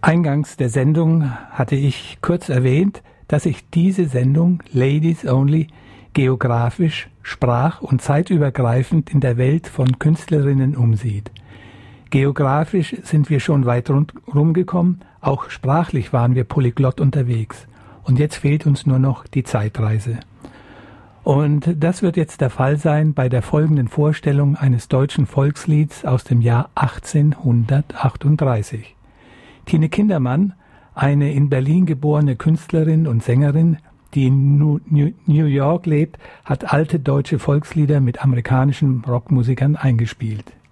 Eingangs der Sendung hatte ich kurz erwähnt, dass sich diese Sendung Ladies Only geografisch, sprach- und zeitübergreifend in der Welt von Künstlerinnen umsieht. Geografisch sind wir schon weit rumgekommen, auch sprachlich waren wir polyglott unterwegs. Und jetzt fehlt uns nur noch die Zeitreise. Und das wird jetzt der Fall sein bei der folgenden Vorstellung eines deutschen Volkslieds aus dem Jahr 1838. Tine Kindermann, eine in Berlin geborene Künstlerin und Sängerin, die in New York lebt, hat alte deutsche Volkslieder mit amerikanischen Rockmusikern eingespielt.